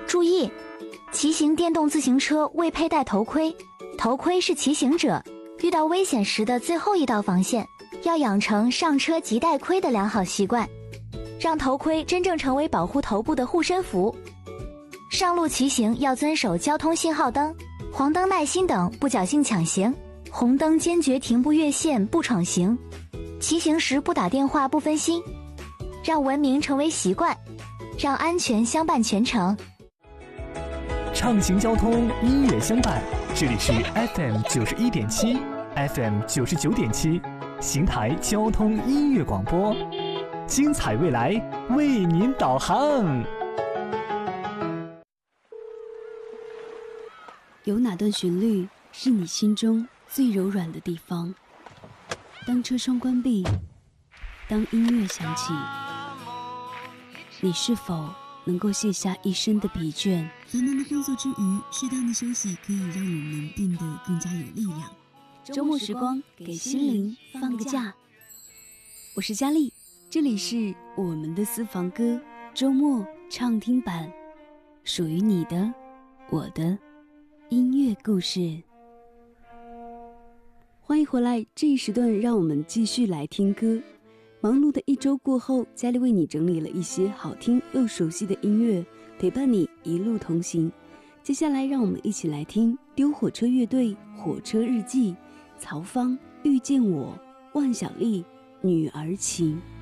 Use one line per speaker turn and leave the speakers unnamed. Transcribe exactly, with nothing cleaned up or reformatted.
注意，骑行电动自行车未佩戴头盔，头盔是骑行者遇到危险时的最后一道防线，要养成上车即戴盔的良好习惯，让头盔真正成为保护头部的护身符。上路骑行要遵守交通信号灯、黄灯耐心等，不侥幸抢行，红灯坚决停不越线不闯行，骑行时不打电话不分心，让文明成为习惯，让安全相伴全程。
畅行交通，音乐相伴，这里是 F M 九十一点七 ，F M 九十九点七，邢台交通音乐广播，精彩未来为您导航。
有哪段旋律是你心中最柔软的地方？当车窗关闭，当音乐响起，你是否能够卸下一身的疲倦？
繁忙的工作之余，适当的休息可以让我们变得更加有力量。
周末时光，给心灵放个假。我是佳丽，这里是我们的私房歌周末畅听版，属于你的、我的音乐故事。欢迎回来，这一时段让我们继续来听歌。忙碌的一周过后，佳丽为你整理了一些好听又熟悉的音乐，陪伴你一路同行。接下来让我们一起来听丢火车乐队火车日记，曹芳遇见我，万晓利女儿情。